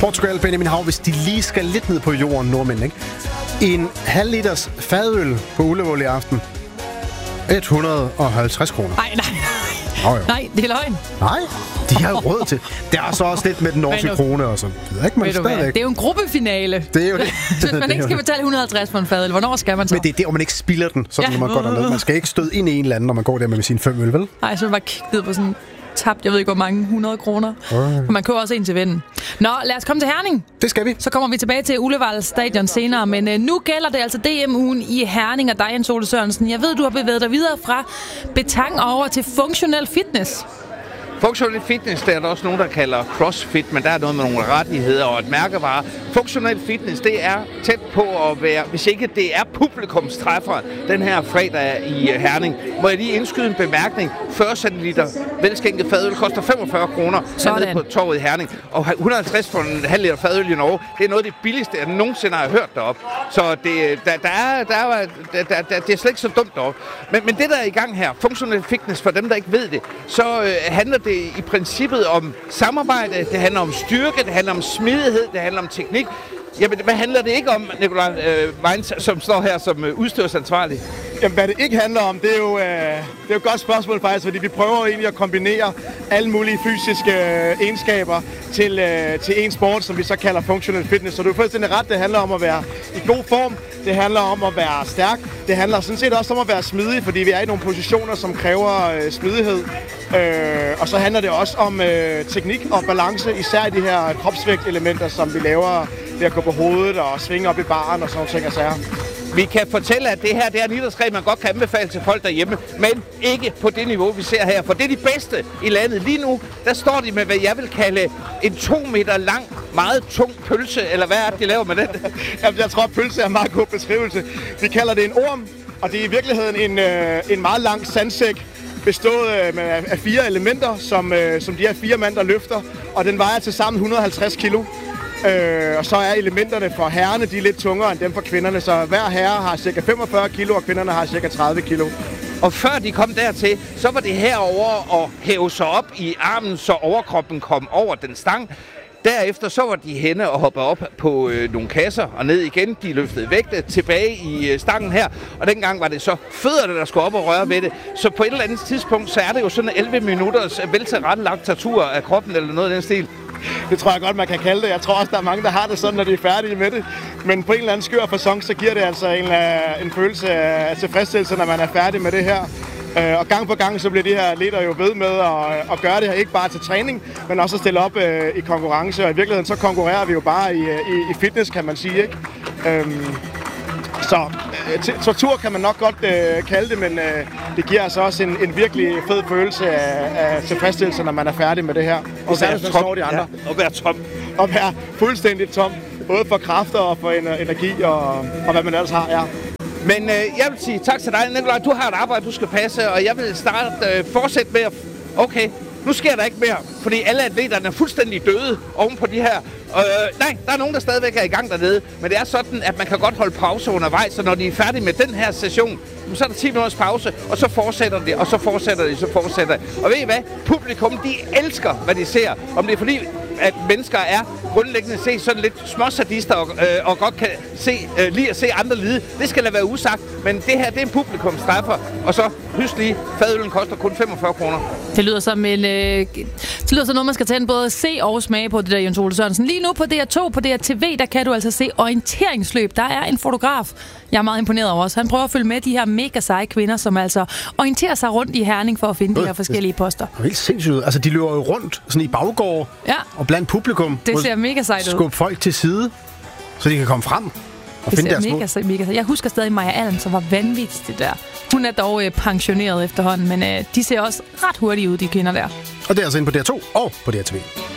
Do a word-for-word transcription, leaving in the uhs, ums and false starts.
Portugal, Benjamin Hav, hvis de lige skal lidt ned på jorden, nordmænd, ikke? En halv liters fadøl på Ullevål i aften. et hundrede og halvtreds kroner. Nej, nej. Oh, nej, det er løgn. Nej, de har råd til. Det er så også lidt med den norske krone og sådan. Det er, ikke, man det er jo en gruppefinale. Det er jo det. Hvis man ikke skal betale et hundrede og halvtreds for en fadøl, hvornår skal man så? Men det er der, hvor man ikke spilder den, sådan ja. Når man går derned. Man skal ikke støde ind i en eller anden, når man går der med sin fem øl, vel? Nej, så vil man bare kigge ned på sådan tabt, jeg ved ikke, hvor mange hundrede kroner. For man køber også en til vennen. Nå, lad os komme til Herning. Det skal vi. Så kommer vi tilbage til Ullevål Stadion senere, men øh, nu gælder det altså D M-ugen i Herning og dig, Jens Ole Sørensen. Jeg ved, du har bevæget dig videre fra betang over til funktionel fitness. Funktionel fitness, der er der også nogen, der kalder crossfit, men der er noget med nogle rettigheder og et mærkevare. Funktionel fitness, det er tæt på at være, hvis ikke det er publikumstræffer den her fredag i Herning. Må jeg lige indskyde en bemærkning? fyrre centiliter velskænket fadøl koster femogfyrre kroner nede på torvet i Herning. Og et hundrede og halvtreds for en halv liter fadøl i Norge, det er noget af det billigste, jeg nogensinde har hørt deroppe. Så det, der, der er, der er, der, der, der, det er slet ikke så dumt deroppe. Men, men det, der er i gang her, funktionel fitness, for dem, der ikke ved det, så øh, handler det i princippet om samarbejde, det handler om styrke, det handler om smidighed, det handler om teknik. Jamen, hvad handler det ikke om, Nikolaj øh, Vines, som står her som øh, udstyrsansvarlig? Jamen, hvad det ikke handler om, det er jo, øh, det er jo et godt spørgsmål faktisk, fordi vi prøver egentlig at kombinere alle mulige fysiske øh, egenskaber til, øh, til en sport, som vi så kalder functional fitness. Så du er fuldstændig ret, det handler om at være i god form, det handler om at være stærk, det handler sådan set også om at være smidig, fordi vi er i nogle positioner, som kræver øh, smidighed. Øh, og så handler det også om øh, teknik og balance, især i de her kropsvægtelementer, som vi laver ved at gå på hovedet og svinge op i baren og sådan nogle ting og sager. Vi kan fortælle, at det her det er en idrætsgren, man godt kan anbefale til folk derhjemme, men ikke på det niveau, vi ser her. For det er de bedste i landet. Lige nu, der står de med, hvad jeg vil kalde en to meter lang, meget tung pølse, eller hvad er det, de laver med den? Jeg tror, at pølse er en meget god beskrivelse. Vi kalder det en orm, og det er i virkeligheden en, øh, en meget lang sandsæk, bestået af, af fire elementer, som, øh, som de her fire mand, der løfter, og den vejer til sammen et hundrede og halvtreds kilo. Øh, og så er elementerne for herrerne, de er lidt tungere end dem for kvinderne, så hver herre har cirka femogfyrre kilo, og kvinderne har cirka tredive kilo. Og før de kom dertil, så var det herover og hæve sig op i armen, så overkroppen kom over den stang. Derefter så var de henne og hoppede op på øh, nogle kasser og ned igen. De løftede vægte tilbage i øh, stangen her, og dengang var det så fødderne, der skulle op og røre ved det. Så på et eller andet tidspunkt, så er det jo sådan elleve minutters veltilrettelagt tortur af kroppen eller noget af den stil. Det tror jeg godt, man kan kalde det. Jeg tror også, der er mange, der har det sådan, når de er færdige med det. Men på en eller anden skør facon, så giver det altså en, en følelse af tilfredsstillelse, når man er færdig med det her. Og gang på gang, så bliver de her atleter jo ved med at, at gøre det her, ikke bare til træning, men også at stille op i konkurrence. Og i virkeligheden, så konkurrerer vi jo bare i, i, i fitness, kan man sige, ikke? Så øh, tortur kan man nok godt øh, kalde det, men øh, det giver altså også en, en virkelig fed følelse af, af tilfredsstillelse, når man er færdig med det her. Og være tom. De andre. Ja, og være tom. Og være fuldstændig tom, både for kræfter og for energi og, og hvad man ellers har, ja. Men øh, jeg vil sige tak til dig, Nikolaj. Du har et arbejde, du skal passe, og jeg vil starte øh, fortsætte med at... Okay, nu sker der ikke mere, fordi alle atleterne er fuldstændig døde oven på de her. Øh, nej, der er nogen, der stadigvæk er i gang dernede, men det er sådan, at man kan godt holde pause undervejs, så når de er færdige med den her session, så er der ti minutters pause, og så fortsætter de, og så fortsætter de, så fortsætter de. Og ved I hvad? Publikum, de elsker, hvad de ser. Om det er fordi, at mennesker er grundlæggende set sådan lidt småsadister og, øh, og godt kan se, øh, lige at se andre lide. Det skal da være usagt, men det her, det er en publikumstræffer. Og så, husk lige, fadølen koster kun femogfyrre kroner. Det lyder som en, øh, det lyder som noget, man skal tage både se og smage på, det der, Jens Ole Sørensen. Lige nu på D R to, på D R T V, der kan du altså se orienteringsløb. Der er en fotograf, jeg er meget imponeret over os. Han prøver at følge med de her mega seje kvinder, som altså orienterer sig rundt i Herning for at finde øh, de her forskellige poster. Det er helt sindssygt. Altså, de løber jo rundt sådan i baggård ja. og blandt publikum. Det ser mega sejt ud. Skubbe folk til side, så de kan komme frem og det finde deres mega, mål. mega sejt. Jeg husker stadig Maja Allen, som var vanvittigt det der. Hun er dog øh, pensioneret efterhånden, men øh, de ser også ret hurtigt ud, de kvinder der. Og det er altså inde på D R to og på D R T V.